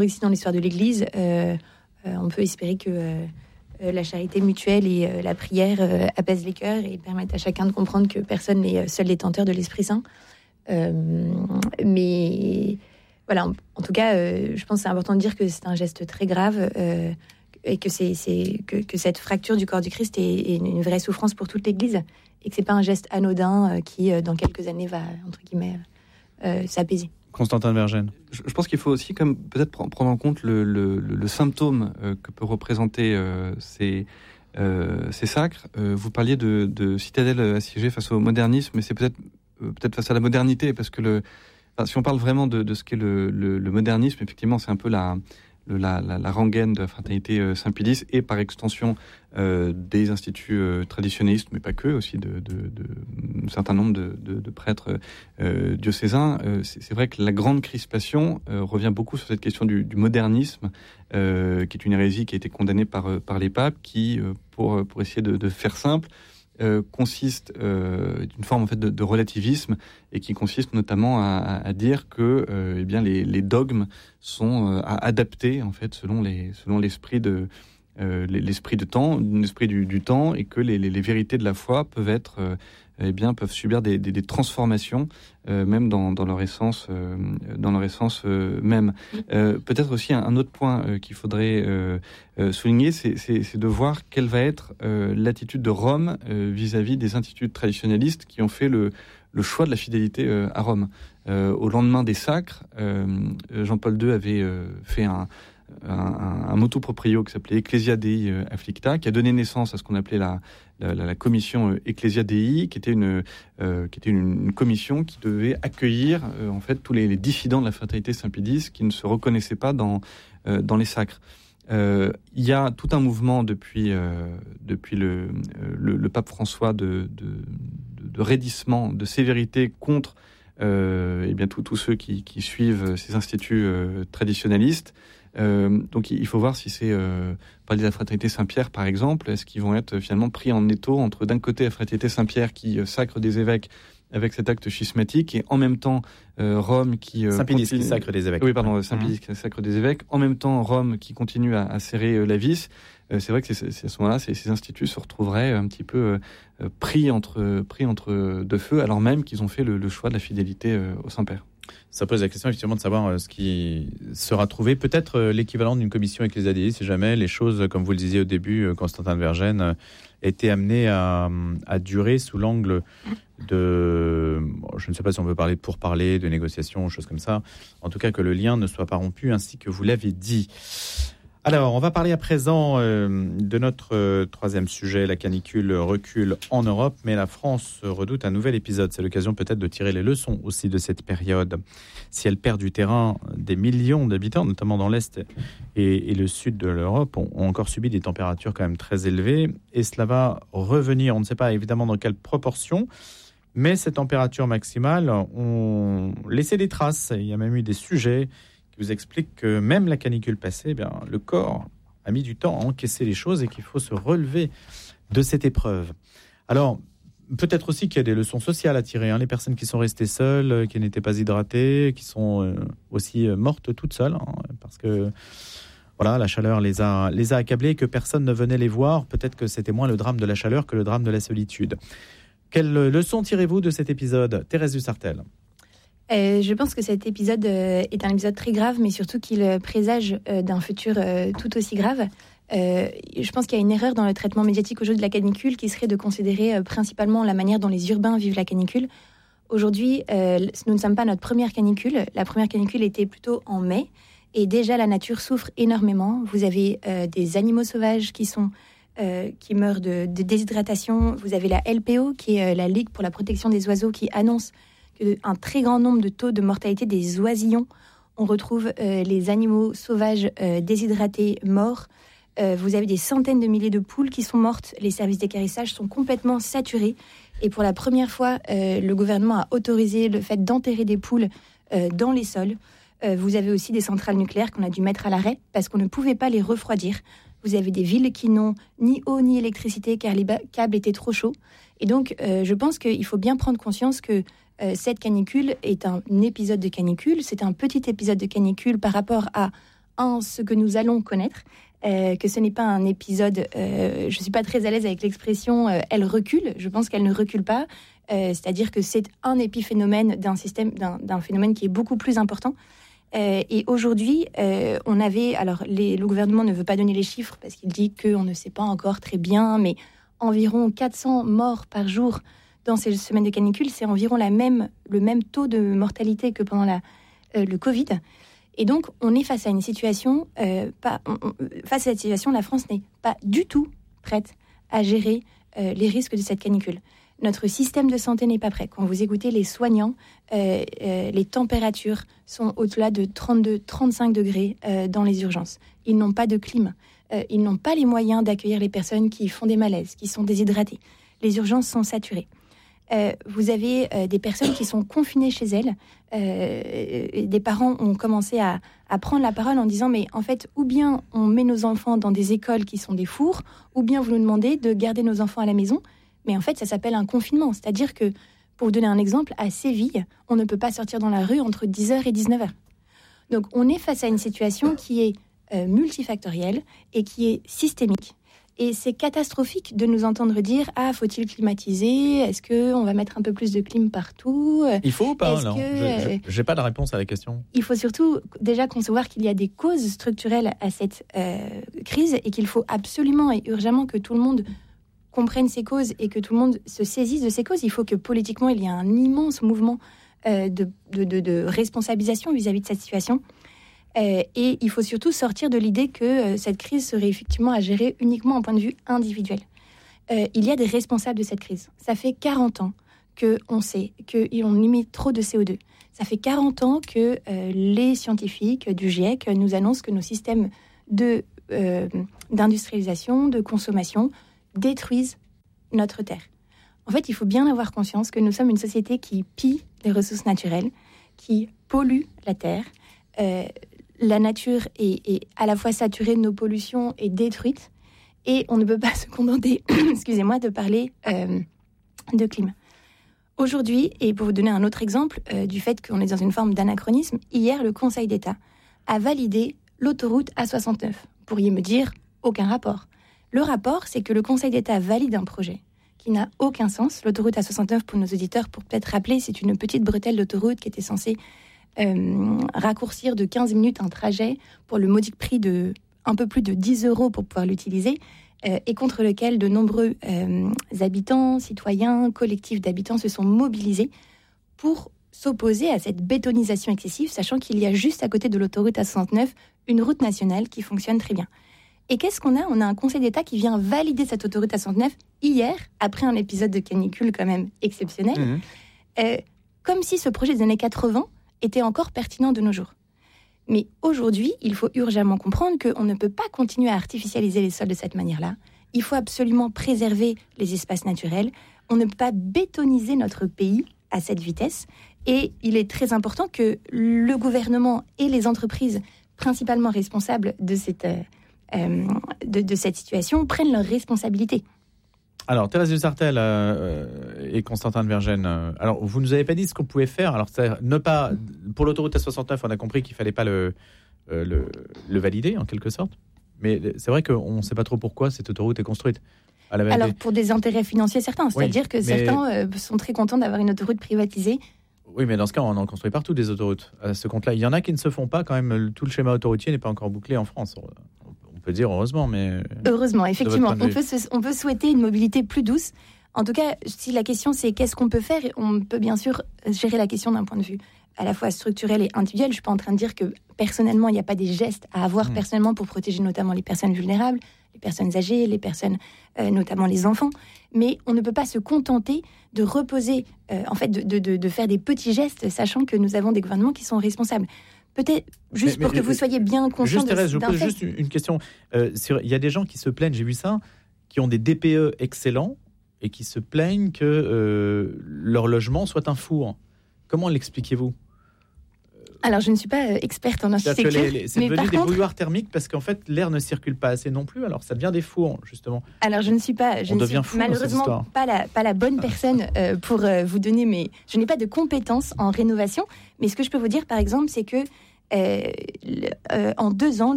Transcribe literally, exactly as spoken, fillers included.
Ici, dans l'histoire de l'Église, euh, euh, on peut espérer que euh, la charité mutuelle et euh, la prière euh, apaisent les cœurs et permettent à chacun de comprendre que personne n'est seul détenteur de l'Esprit Saint. Euh, mais voilà, en, en tout cas, euh, je pense que c'est important de dire que c'est un geste très grave euh, et que, c'est, c'est, que, que cette fracture du corps du Christ est, est une vraie souffrance pour toute l'Église et que c'est pas un geste anodin euh, qui, euh, dans quelques années, va, entre guillemets, euh, s'apaiser. Constantin de Vergennes. Je, je pense qu'il faut aussi comme, peut-être prendre en compte le, le, le, le symptôme euh, que peut représenter euh, ces, euh, ces sacres. Euh, vous parliez de, de citadelle assiégée face au modernisme, mais c'est peut-être, euh, peut-être face à la modernité, parce que le, enfin, si on parle vraiment de, de ce qu'est le, le, le modernisme, effectivement, c'est un peu la... La, la, la rengaine de la fraternité euh, Saint-Pédis et par extension euh, des instituts euh, traditionnalistes, mais pas que, aussi de, de, de un certain nombre de, de, de prêtres euh, diocésains. Euh, c'est, c'est vrai que la grande crispation euh, revient beaucoup sur cette question du, du modernisme, euh, qui est une hérésie qui a été condamnée par, par les papes, qui, euh, pour, pour essayer de, de faire simple, Euh, consiste euh, d'une forme en fait de, de relativisme et qui consiste notamment à, à dire que euh, eh bien les, les dogmes sont euh, à adapter en fait selon les selon l'esprit de euh, l'esprit de temps l'esprit du, du temps et que les, les, les vérités de la foi peuvent être euh, eh bien peuvent subir des, des, des transformations euh, même dans, dans leur essence euh, dans leur essence euh, même. Euh, peut-être aussi un, un autre point euh, qu'il faudrait euh, euh, souligner, c'est, c'est, c'est de voir quelle va être euh, l'attitude de Rome euh, vis-à-vis des instituts traditionnalistes qui ont fait le, le choix de la fidélité euh, à Rome. Euh, au lendemain des sacres, euh, Jean-Paul deux avait euh, fait un un, un motu proprio qui s'appelait Ecclesia Dei Afflicta, qui a donné naissance à ce qu'on appelait la, la, la commission Ecclesia Dei, qui était une, euh, qui était une, une commission qui devait accueillir euh, en fait tous les, les dissidents de la fraternité Saint-Pédis qui ne se reconnaissaient pas dans, euh, dans les sacres. Euh, il y a tout un mouvement depuis, euh, depuis le, le, le pape François de, de, de raidissement, de sévérité contre euh, eh bien, tous ceux qui, qui suivent ces instituts euh, traditionnalistes. Euh, donc il faut voir si c'est euh, parler de la fraternité Saint-Pierre par exemple, est-ce qu'ils vont être finalement pris en étau entre d'un côté la fraternité Saint-Pierre qui euh, sacre des évêques avec cet acte schismatique et en même temps euh, Rome qui euh, Saint-Pédis continue... qui sacre des évêques. Oui pardon, Saint-Pédis qui sacre des évêques, en même temps Rome qui continue à, à serrer euh, la vis. Euh, c'est vrai que c'est, c'est à ce moment-là, ces, ces instituts se retrouveraient un petit peu euh, pris entre pris entre deux feux, alors même qu'ils ont fait le, le choix de la fidélité euh, au Saint-Père. Ça pose la question effectivement de savoir euh, ce qui sera trouvé. Peut-être euh, l'équivalent d'une commission Ecclesia Dei, si jamais les choses, comme vous le disiez au début, euh, Constantin de Vergennes, euh, étaient amenées à, à durer sous l'angle de... Bon, je ne sais pas si on peut parler de pourparlers, de négociations, choses comme ça. En tout cas, que le lien ne soit pas rompu, ainsi que vous l'avez dit. Alors, on va parler à présent euh, de notre euh, troisième sujet. La canicule recule en Europe, mais la France redoute un nouvel épisode. C'est l'occasion peut-être de tirer les leçons aussi de cette période. Si elle perd du terrain, des millions d'habitants, notamment dans l'Est et, et le Sud de l'Europe, ont, ont encore subi des températures quand même très élevées. Et cela va revenir, on ne sait pas évidemment dans quelle proportion, mais ces températures maximales ont laissé des traces. Il y a même eu des sujets qui vous explique que même la canicule passée, eh bien, le corps a mis du temps à encaisser les choses et qu'il faut se relever de cette épreuve. Alors, peut-être aussi qu'il y a des leçons sociales à tirer. Hein. Les personnes qui sont restées seules, euh, qui n'étaient pas hydratées, qui sont euh, aussi euh, mortes toutes seules, hein, parce que voilà, la chaleur les a, les a accablées et que personne ne venait les voir. Peut-être que c'était moins le drame de la chaleur que le drame de la solitude. Quelle leçon tirez-vous de cet épisode, Thérèse Dussartel ? Euh, je pense que cet épisode euh, est un épisode très grave, mais surtout qu'il euh, présage euh, d'un futur euh, tout aussi grave. Euh, je pense qu'il y a une erreur dans le traitement médiatique aujourd'hui de la canicule qui serait de considérer euh, principalement la manière dont les urbains vivent la canicule. Aujourd'hui, euh, nous ne sommes pas à notre première canicule. La première canicule était plutôt en mai et déjà la nature souffre énormément. Vous avez euh, des animaux sauvages qui, sont, euh, qui meurent de, de déshydratation. Vous avez la L P O, qui est euh, la Ligue pour la protection des oiseaux, qui annonce un très grand nombre de taux de mortalité des oisillons. On retrouve euh, les animaux sauvages euh, déshydratés, morts. Euh, vous avez des centaines de milliers de poules qui sont mortes. Les services d'équarrissage sont complètement saturés. Et pour la première fois, euh, le gouvernement a autorisé le fait d'enterrer des poules euh, dans les sols. Euh, vous avez aussi des centrales nucléaires qu'on a dû mettre à l'arrêt parce qu'on ne pouvait pas les refroidir. Vous avez des villes qui n'ont ni eau ni électricité car les câbles étaient trop chauds. Et donc, euh, je pense qu'il faut bien prendre conscience que Euh, cette canicule est un épisode de canicule. C'est un petit épisode de canicule par rapport à un, ce que nous allons connaître, euh, que ce n'est pas un épisode, euh, je ne suis pas très à l'aise avec l'expression euh, « elle recule », je pense qu'elle ne recule pas, euh, c'est-à-dire que c'est un épiphénomène d'un système, d'un, d'un phénomène qui est beaucoup plus important. Euh, et aujourd'hui, euh, on avait, alors les, le gouvernement ne veut pas donner les chiffres parce qu'il dit qu'on ne sait pas encore très bien, mais environ quatre cents morts par jour dans ces semaines de canicule, c'est environ la même, le même taux de mortalité que pendant la, euh, le Covid. Et donc, on est face à une situation, euh, pas, on, on, face à cette situation, la France n'est pas du tout prête à gérer euh, les risques de cette canicule. Notre système de santé n'est pas prêt. Quand vous écoutez les soignants, euh, euh, les températures sont au-delà de trente-deux à trente-cinq degrés euh, dans les urgences. Ils n'ont pas de clim. Euh, ils n'ont pas les moyens d'accueillir les personnes qui font des malaises, qui sont déshydratées. Les urgences sont saturées. Euh, vous avez euh, des personnes qui sont confinées chez elles. Euh, des parents ont commencé à, à prendre la parole en disant « mais en fait, ou bien on met nos enfants dans des écoles qui sont des fours, ou bien vous nous demandez de garder nos enfants à la maison ». Mais en fait, ça s'appelle un confinement. C'est-à-dire que, pour vous donner un exemple, à Séville, on ne peut pas sortir dans la rue entre dix heures et dix-neuf heures. Donc, on est face à une situation qui est euh, multifactorielle et qui est systémique. Et c'est catastrophique de nous entendre dire « Ah, faut-il climatiser ? Est-ce qu'on va mettre un peu plus de clim partout ?» Il faut ou pas Est-ce non que, Je n'ai pas la réponse à la question. Il faut surtout déjà concevoir qu'il y a des causes structurelles à cette euh, crise et qu'il faut absolument et urgemment que tout le monde comprennent ces causes et que tout le monde se saisisse de ces causes. Il faut que politiquement, il y ait un immense mouvement euh, de, de, de, de responsabilisation vis-à-vis de cette situation. Euh, et il faut surtout sortir de l'idée que euh, cette crise serait effectivement à gérer uniquement d'un point de vue individuel. Euh, il y a des responsables de cette crise. Ça fait quarante ans qu'on sait qu'on limite trop de C O deux. Ça fait quarante ans que euh, les scientifiques du GIEC nous annoncent que nos systèmes de, euh, d'industrialisation, de consommation, détruisent notre terre. En fait, il faut bien avoir conscience que nous sommes une société qui pille les ressources naturelles, qui pollue la terre. Euh, la nature est, est à la fois saturée de nos pollutions et détruite, et on ne peut pas se contenter, excusez-moi, de parler euh, de climat. Aujourd'hui, et pour vous donner un autre exemple euh, du fait qu'on est dans une forme d'anachronisme, hier, le Conseil d'État a validé l'autoroute A soixante-neuf. Vous pourriez me dire, aucun rapport. Le rapport, c'est que le Conseil d'État valide un projet qui n'a aucun sens. L'autoroute A soixante-neuf, pour nos auditeurs, pour peut-être rappeler, c'est une petite bretelle d'autoroute qui était censée euh, raccourcir de quinze minutes un trajet pour le modique prix de un peu plus de dix euros pour pouvoir l'utiliser, euh, et contre lequel de nombreux euh, habitants, citoyens, collectifs d'habitants se sont mobilisés pour s'opposer à cette bétonisation excessive, sachant qu'il y a juste à côté de l'autoroute A soixante-neuf une route nationale qui fonctionne très bien. Et qu'est-ce qu'on a ? On a un Conseil d'État qui vient valider cette autoroute A soixante-neuf hier, après un épisode de canicule quand même exceptionnel, mmh. euh, comme si ce projet des années quatre-vingts était encore pertinent de nos jours. Mais aujourd'hui, il faut urgemment comprendre qu'on ne peut pas continuer à artificialiser les sols de cette manière-là. Il faut absolument préserver les espaces naturels. On ne peut pas bétoniser notre pays à cette vitesse. Et il est très important que le gouvernement et les entreprises principalement responsables de cette... Euh, Euh, de, de cette situation, prennent leurs responsabilités. Alors, Thérèse de Sartelle euh, et Constantin de Vergennes, euh, alors, vous nous avez pas dit ce qu'on pouvait faire. Alors, ne pas, pour l'autoroute A soixante-neuf, on a compris qu'il fallait pas le, euh, le, le valider, en quelque sorte. Mais c'est vrai qu'on ne sait pas trop pourquoi cette autoroute est construite. Alors, pour des intérêts financiers certains. C'est-à-dire oui, que mais... certains euh, sont très contents d'avoir une autoroute privatisée. Oui, mais dans ce cas, on en construit partout des autoroutes. À ce compte-là, il y en a qui ne se font pas quand même. Tout le schéma autoroutier n'est pas encore bouclé en France. On peut dire heureusement, mais... Heureusement, effectivement. On peut, se, on peut souhaiter une mobilité plus douce. En tout cas, si la question c'est qu'est-ce qu'on peut faire, on peut bien sûr gérer la question d'un point de vue à la fois structurel et individuel. Je ne suis pas en train de dire que personnellement, il n'y a pas des gestes à avoir mmh. personnellement pour protéger notamment les personnes vulnérables, les personnes âgées, les personnes, euh, notamment les enfants. Mais on ne peut pas se contenter de reposer, euh, en fait, de, de, de, de faire des petits gestes, sachant que nous avons des gouvernements qui sont responsables. Peut-être, juste mais, pour mais, que vous soyez bien conscient juste, de Thérèse, je d'un pose fait. juste une question. Euh, sur, il y a des gens qui se plaignent, j'ai vu ça, qui ont des D P E excellents et qui se plaignent que euh, leur logement soit un four. Comment l'expliquez-vous ? Alors, je ne suis pas euh, experte en architecture. Les, les, c'est mais devenu des contre... bouilloires thermiques parce qu'en fait, l'air ne circule pas assez non plus. Alors, ça devient des fours, justement. Alors, je ne suis pas, je On ne devient suis fou malheureusement pas la, pas la bonne personne euh, pour euh, vous donner mes... Je n'ai pas de compétences en rénovation, mais ce que je peux vous dire, par exemple, c'est que euh, euh, en deux ans,